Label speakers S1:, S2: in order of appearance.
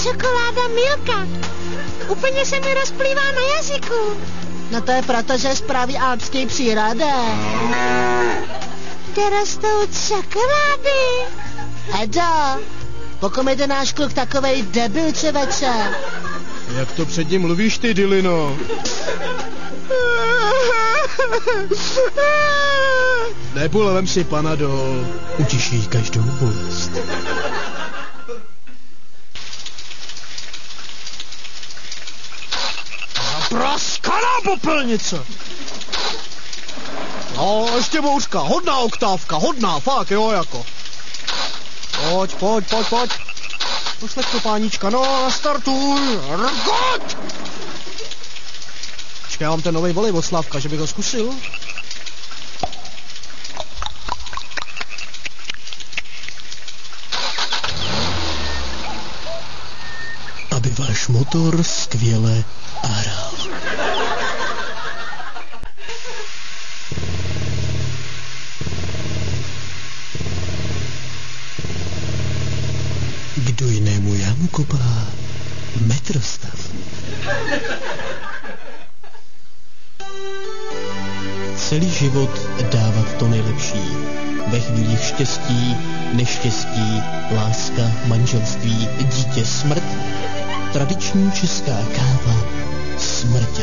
S1: čokoláda Milka. Úplně se mi rozplývá na jazyku.
S2: No to je proto, že spraví alpský přírody.
S1: Kde rostou čokolády.
S2: Hedo, pokud je ten náš kluk takovej debil, čověče.
S3: Jak to před ním mluvíš ty, Dylino? Nebole, vem si Panadol. Utiší každou bolest. Praskaná popelnice! No, ještě bouřka, hodná oktávka, hodná, fakt, jo, jako. Pojď. Pošleš to, pánička, no, nastartuj, rgot! Počkej, já mám ten novej volej od Slavka, že bych ho zkusil. Aby váš motor skvěle aral. Kdo jinému jámu kopá? Metrostav. Celý život dávat to nejlepší. Ve chvílích štěstí, neštěstí, láska, manželství, dítě, smrt. Tradiční česká káva Smrťák.